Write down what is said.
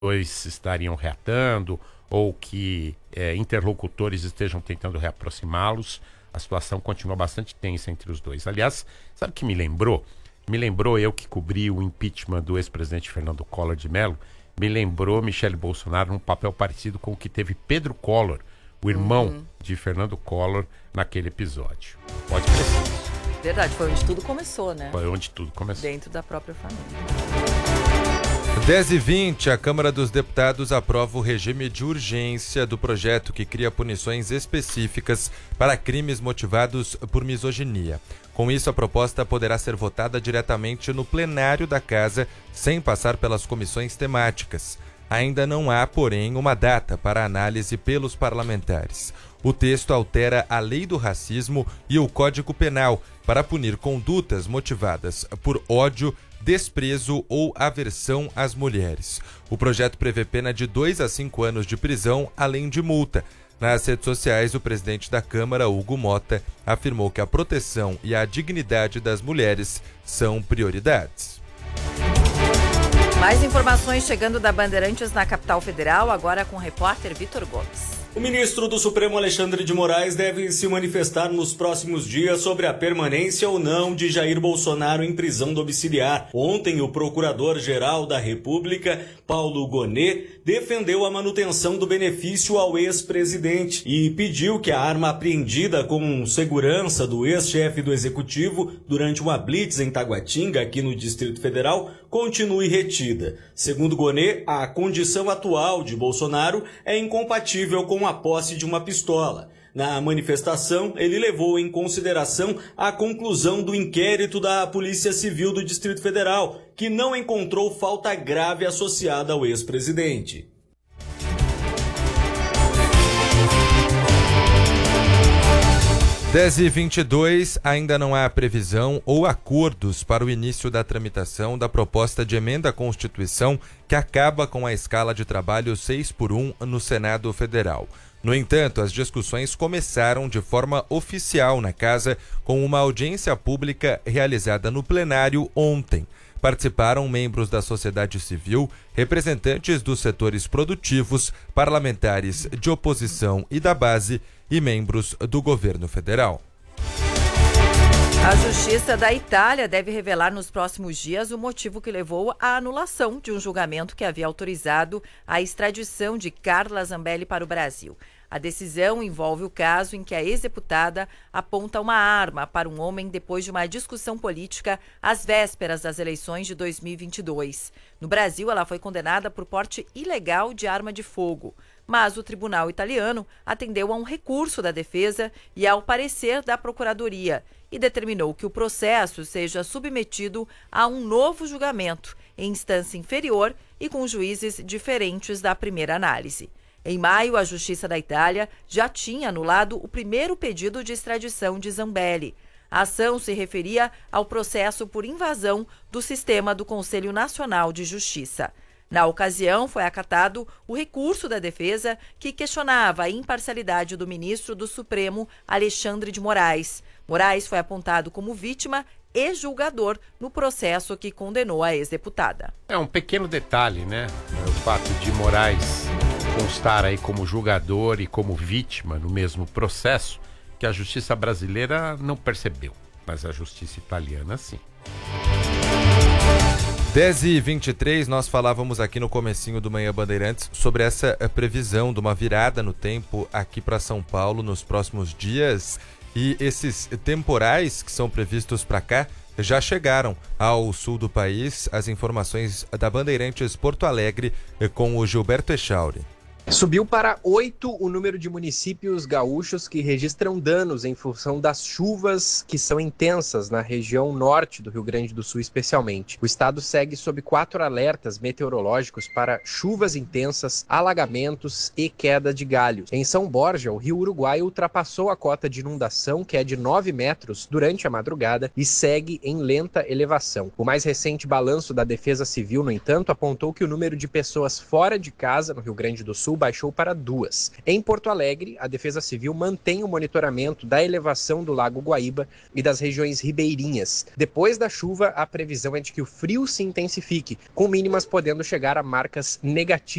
dois estariam reatando ou que interlocutores estejam tentando reaproximá-los. A situação continua bastante tensa entre os dois. Aliás, sabe o que me lembrou? Me lembrou, eu que cobri o impeachment do ex-presidente Fernando Collor de Mello, me lembrou Michele Bolsonaro num papel parecido com o que teve Pedro Collor, o irmão de Fernando Collor, naquele episódio. Pode crescer isso. Verdade, foi onde tudo começou, né? Foi onde tudo começou. Dentro da própria família. 10h20, a Câmara dos Deputados aprova o regime de urgência do projeto que cria punições específicas para crimes motivados por misoginia. Com isso, a proposta poderá ser votada diretamente no plenário da Casa, sem passar pelas comissões temáticas. Ainda não há, porém, uma data para análise pelos parlamentares. O texto altera a Lei do Racismo e o Código Penal para punir condutas motivadas por ódio, desprezo ou aversão às mulheres. O projeto prevê pena de 2 a 5 anos de prisão, além de multa. Nas redes sociais, o presidente da Câmara, Hugo Mota, afirmou que a proteção e a dignidade das mulheres são prioridades. Mais informações chegando da Bandeirantes na capital federal, agora com o repórter Vitor Gomes. O ministro do Supremo, Alexandre de Moraes, deve se manifestar nos próximos dias sobre a permanência ou não de Jair Bolsonaro em prisão domiciliar. Ontem, o procurador-geral da República, Paulo Gonet, defendeu a manutenção do benefício ao ex-presidente e pediu que a arma apreendida com segurança do ex-chefe do Executivo durante uma blitz em Taguatinga, aqui no Distrito Federal, continue retida. Segundo Gonet, a condição atual de Bolsonaro é incompatível com a posse de uma pistola. Na manifestação, ele levou em consideração a conclusão do inquérito da Polícia Civil do Distrito Federal, que não encontrou falta grave associada ao ex-presidente. Dez e 22, ainda não há previsão ou acordos para o início da tramitação da proposta de emenda à Constituição que acaba com a escala de trabalho 6x1 no Senado Federal. No entanto, as discussões começaram de forma oficial na Casa, com uma audiência pública realizada no plenário ontem. Participaram membros da sociedade civil, representantes dos setores produtivos, parlamentares de oposição e da base e membros do governo federal. A Justiça da Itália deve revelar nos próximos dias o motivo que levou à anulação de um julgamento que havia autorizado a extradição de Carla Zambelli para o Brasil. A decisão envolve o caso em que a ex-deputada aponta uma arma para um homem depois de uma discussão política às vésperas das eleições de 2022. No Brasil, ela foi condenada por porte ilegal de arma de fogo. Mas o tribunal italiano atendeu a um recurso da defesa e ao parecer da Procuradoria e determinou que o processo seja submetido a um novo julgamento em instância inferior e com juízes diferentes da primeira análise. Em maio, a Justiça da Itália já tinha anulado o primeiro pedido de extradição de Zambelli. A ação se referia ao processo por invasão do sistema do Conselho Nacional de Justiça. Na ocasião, foi acatado o recurso da defesa que questionava a imparcialidade do ministro do Supremo, Alexandre de Moraes. Moraes foi apontado como vítima e julgador no processo que condenou a ex-deputada. É um pequeno detalhe, né? O fato de Moraes constar aí como julgador e como vítima no mesmo processo, que a justiça brasileira não percebeu, mas a justiça italiana sim. 10h23, nós falávamos aqui no comecinho do Manhã Bandeirantes sobre essa previsão de uma virada no tempo aqui para São Paulo nos próximos dias, e esses temporais que são previstos para cá já chegaram ao sul do país. As informações da Bandeirantes Porto Alegre com o Gilberto Echauri. Subiu para 8 o número de municípios gaúchos que registram danos em função das chuvas que são intensas na região norte do Rio Grande do Sul especialmente. O estado segue sob 4 alertas meteorológicos para chuvas intensas, alagamentos e queda de galhos. Em São Borja, o Rio Uruguai ultrapassou a cota de inundação, que é de 9 metros, durante a madrugada e segue em lenta elevação. O mais recente balanço da Defesa Civil, no entanto, apontou que o número de pessoas fora de casa no Rio Grande do Sul baixou para 2. Em Porto Alegre, a Defesa Civil mantém o monitoramento da elevação do Lago Guaíba e das regiões ribeirinhas. Depois da chuva, a previsão é de que o frio se intensifique, com mínimas podendo chegar a marcas negativas